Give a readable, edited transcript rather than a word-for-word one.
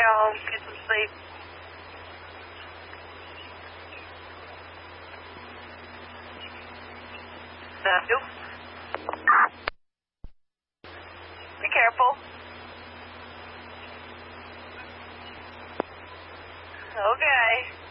get home, get some sleep. Nope. Be careful. Okay.